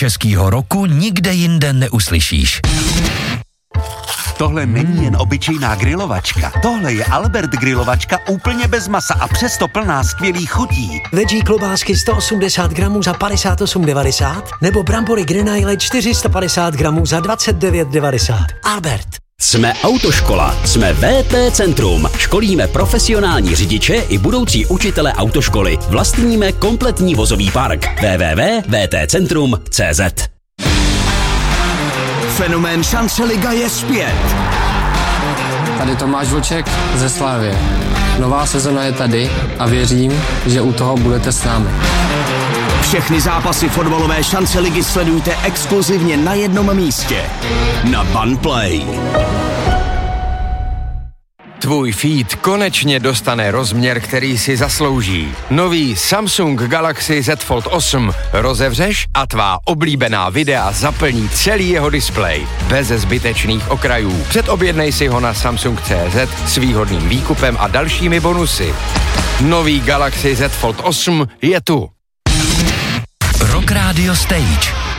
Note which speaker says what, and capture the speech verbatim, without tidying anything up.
Speaker 1: českýho roku nikde jinde neuslyšíš.
Speaker 2: Tohle není jen obyčejná grilovačka. Tohle je Albert grilovačka úplně bez masa a přesto plná skvělých chutí.
Speaker 3: Veggie klobásky sto osmdesát gramů za padesát osm devadesát nebo brambory Grenaille čtyři sta padesát gramů za dvacet devět devadesát. Albert.
Speaker 4: Jsme autoškola, jsme V P Centrum. Školíme profesionální řidiče i budoucí učitele autoškoly. Vlastníme kompletní vozový park. w w w tečka v t centrum tečka c z.
Speaker 5: Fenomén Šance liga je zpět.
Speaker 6: Tady Tomáš Vlček ze Slavie. Nová sezona je tady a věřím, že u toho budete s námi.
Speaker 5: Všechny zápasy fotbalové Šance ligy sledujte exkluzivně na jednom místě. Na Banplay.
Speaker 7: Tvůj feed konečně dostane rozměr, který si zaslouží. Nový Samsung Galaxy Z Fold osm rozevřeš a tvá oblíbená videa zaplní celý jeho displej. Bez zbytečných okrajů. Předobjednej si ho na Samsung tečka cé zet s výhodným výkupem a dalšími bonusy. Nový Galaxy Z Fold osm je tu.
Speaker 1: Rock Radio Stage.